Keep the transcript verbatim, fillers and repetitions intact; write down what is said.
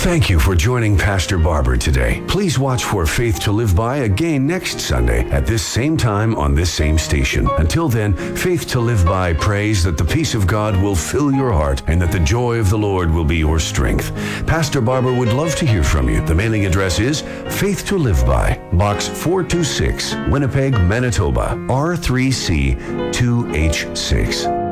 Thank you for joining Pastor Barber today. Please watch for Faith to Live By again next Sunday at this same time on this same station. Until then, Faith to Live By prays that the peace of God will fill your heart and that the joy of the Lord will be your strength. Pastor Barber would love to hear from you. The mailing address is Faith to Live By, Box four two six, Winnipeg, Manitoba, R three C two H six.